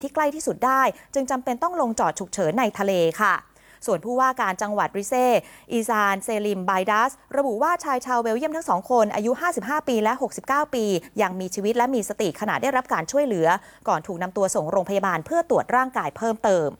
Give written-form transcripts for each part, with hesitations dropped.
ที่ใกล้ที่สุดได้จึงจำเป็นต้องลงจอดฉุกเฉินในทะเลค่ะส่วนผู้ว่าการจังหวัดริเซอีซานเซลิมไบดัสระบุว่าชายชาวเบลเยียมทั้งสองคนอายุ55ปีและ69ปียังมีชีวิตและมีสติขณะได้รับการช่วยเหลือก่อนถูกนำตัวส่งโรงพยาบาลเพื่อตรวจร่างกายเพิ่มเติม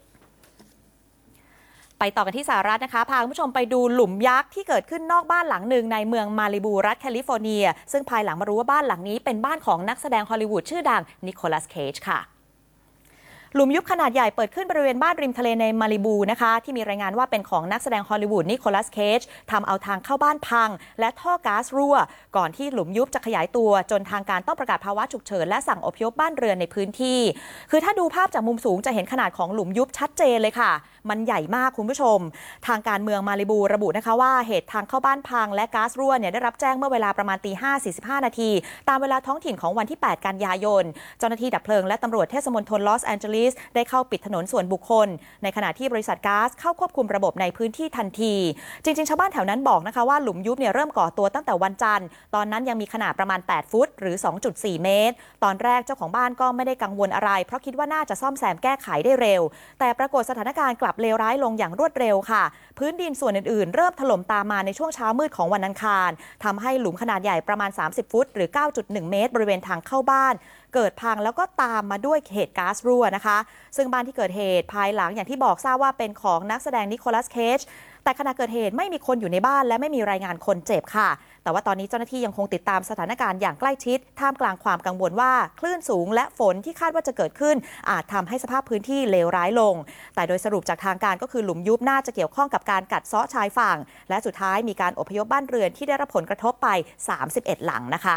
ไปต่อกันที่สหรัฐนะคะพาคุณผู้ชมไปดูหลุมยักษ์ที่เกิดขึ้นนอกบ้านหลังหนึ่งในเมืองมาลิบูรัฐแคลิฟอร์เนียซึ่งภายหลังมารู้ว่าบ้านหลังนี้เป็นบ้านของนักแสดงฮอลลีวูดชื่อดังนิโคลัสเคจค่ะหลุมยุบขนาดใหญ่เปิดขึ้นบริเวณบ้านริมทะเลในมาลิบูนะคะที่มีรายงานว่าเป็นของนักแสดงฮอลลีวูดนิโคลัสเคจทำเอาทางเข้าบ้านพังและท่อก๊าซรั่วก่อนที่หลุมยุบจะขยายตัวจนทางการต้องประกาศภาวะฉุกเฉินและสั่งอพยพบ้านเรือนในพื้นที่คือถ้าดูภาพจากมุมสูงจะเห็นขนาดของหลุมยุบชัดเจนเลยค่ะมันใหญ่มากคุณผู้ชมทางการเมืองมาลิบูระบุนะคะว่าเหตุทางเข้าบ้านพังและก๊าซรั่วได้รับแจ้งเมื่อเวลาประมาณ 5:45 นาทีตามเวลาท้องถิ่นของวันที่ 8 กันยายนเจ้าหน้าที่ดับเพลิงและตำรวจเทศมณฑลลอสแอนเจลิสได้เข้าปิดถนนส่วนบุคคลในขณะที่บริษัทก๊าซเข้าควบคุมระบบในพื้นที่ทันทีจริงๆชาวบ้านแถวนั้นบอกนะคะว่าหลุมยุบเริ่มก่อตัวตั้งแต่วันจันทร์ตอนนั้นยังมีขนาดประมาณ8ฟุตหรือ 2.4 เมตรตอนแรกเจ้าของบ้านก็ไม่ได้กังวลอะไรเพราะคิดว่าน่าจะซ่อมแซมแก้ไขได้เร็วแต่ปรากฏสถานการณ์กลับเลวร้ายลงอย่างรวดเร็วค่ะพื้นดินส่วนอื่นๆเริ่มถล่มตามมาในช่วงเช้ามืดของวันอังคารทำให้หลุมขนาดใหญ่ประมาณ30ฟุตหรือ 9.1 เมตรบริเวณทางเข้าบ้านเกิดพังแล้วก็ตามมาด้วยเหตุก๊าซรั่วนะคะซึ่งบ้านที่เกิดเหตุภายหลังอย่างที่บอกทราบว่าเป็นของนักแสดงนิโคลัสเคจแต่ขณะเกิดเหตุไม่มีคนอยู่ในบ้านและไม่มีรายงานคนเจ็บค่ะแต่ว่าตอนนี้เจ้าหน้าที่ยังคงติดตามสถานการณ์อย่างใกล้ชิดท่ามกลางความกังวลว่าคลื่นสูงและฝนที่คาดว่าจะเกิดขึ้นอาจทำให้สภาพพื้นที่เลวร้ายลงแต่โดยสรุปจากทางการก็คือหลุมยุบน่าจะเกี่ยวข้องกับการกัดเซาะชายฝั่งและสุดท้ายมีการอพยพบ้านเรือนที่ได้รับผลกระทบไป31หลังนะคะ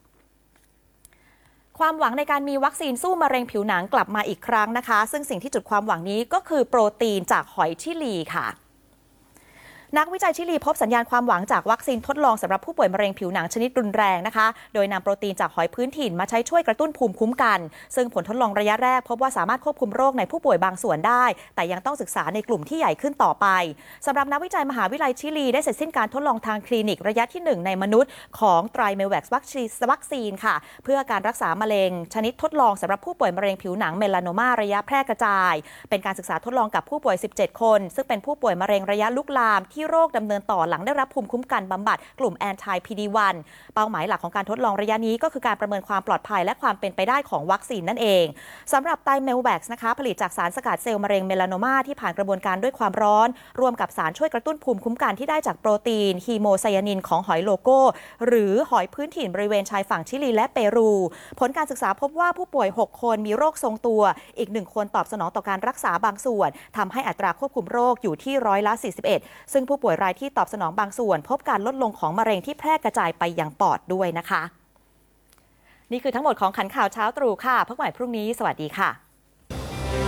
ความหวังในการมีวัคซีนสู้มะเร็งผิวหนังกลับมาอีกครั้งนะคะซึ่งสิ่งที่จุดความหวังนี้ก็คือโปรตีนจากหอยชิลีค่ะนักวิจัยชิลีพบสัญญาณความหวังจากวัคซีนทดลองสำหรับผู้ป่วยมะเร็งผิวหนังชนิดรุนแรงนะคะโดยนำโปรตีนจากหอยพื้นถิ่นมาใช้ช่วยกระตุ้นภูมิคุ้มกันซึ่งผลทดลองระยะแรกพบว่าสามารถควบคุมโรคในผู้ป่วยบางส่วนได้แต่ยังต้องศึกษาในกลุ่มที่ใหญ่ขึ้นต่อไปสำหรับนักวิจัยมหาวิทยาลัยชิลีได้เสร็จสิ้นการทดลองทางคลินิกระยะที่1ในมนุษย์ของไตรเมลแว็กซ์วัคซีนค่ะเพื่อการรักษามะเร็งชนิดทดลองสำหรับผู้ป่วยมะเร็งผิวหนังเมลานโนมาระยะแพร่กระจายเป็นการศึกษาทดลองกับผู้ป่วย17คนซึ่งเป็นผู้ป่วยมะเร็งระยะลุกลามที่โรคดำเนินต่อหลังได้รับภูมิคุ้มกันบำบัดกลุ่ม anti-PD-1 เป้าหมายหลักของการทดลองระยะนี้ก็คือการประเมินความปลอดภัยและความเป็นไปได้ของวัคซีนนั่นเองสำหรับไตรเมลแว็กซ์นะคะผลิตจากสารสกัดเซลล์มะเร็งเมลานโนมาที่ผ่านกระบวนการด้วยความร้อนรวมกับสารช่วยกระตุ้นภูมิคุ้มกันที่ได้จากโปรตีนฮีโมไซยานินของหอยโลโก้หรือหอยพื้นถิ่นบริเวณชายฝั่งชิลีและเปรูผลการศึกษาพบว่าผู้ป่วย6คนมีโรคทรงตัวอีก1คนตอบสนองต่อการรักษาบางส่วนทำให้อัตราควบคุมโรคอยู่ที่41%ซึ่งผู้ป่วยรายที่ตอบสนองบางส่วนพบการลดลงของมะเร็งที่แพร่กระจายไปยังปอดด้วยนะคะนี่คือทั้งหมดของขันข่าวเช้าตรู่ค่ะพบกันใหม่พรุ่งนี้สวัสดีค่ะ